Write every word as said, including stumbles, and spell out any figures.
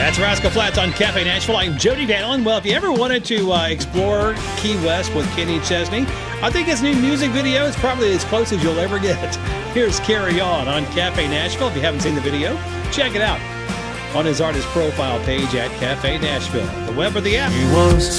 That's Rascal Flatts on Cafe Nashville. I'm Jody Vanillin. Well, if you ever wanted to uh, explore Key West with Kenny Chesney, I think his new music video is probably as close as you'll ever get. Here's Carry On on Cafe Nashville. If you haven't seen the video, check it out on his artist profile page at Cafe Nashville, the web or the app.